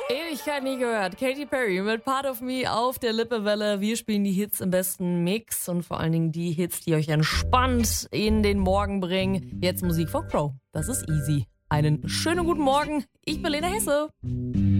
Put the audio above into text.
Ewigkeit nie gehört. Katy Perry mit Part of Me auf der Lippewelle. Wir spielen die Hits im besten Mix und vor allen Dingen die Hits, die euch entspannt in den Morgen bringen. Jetzt Musik von Crow. Das ist easy. Einen schönen guten Morgen. Ich bin Lena Hesse.